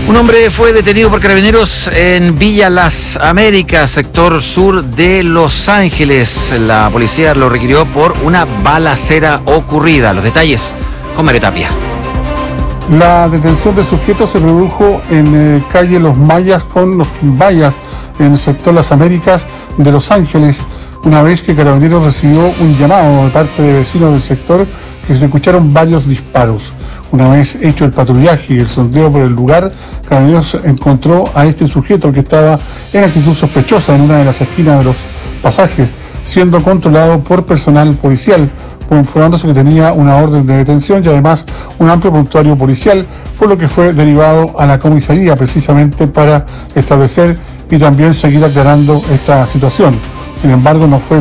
Un hombre fue detenido por carabineros en Villa Las Américas, sector sur de Los Ángeles. La policía lo requirió por una balacera ocurrida. Los detalles con Mario Tapia. La detención del sujeto se produjo en calle Los Mayas con Los Vallas, en el sector Las Américas de Los Ángeles, una vez que Carabineros recibió un llamado de parte de vecinos del sector que se escucharon varios disparos. Una vez hecho el patrullaje y el sondeo por el lugar, Carabineros encontró a este sujeto que estaba en actitud sospechosa en una de las esquinas de los pasajes, siendo controlado por personal policial, informándose que tenía una orden de detención y además un amplio prontuario policial, por lo que fue derivado a la comisaría precisamente para establecer y también seguir aclarando esta situación. Sin embargo, no fue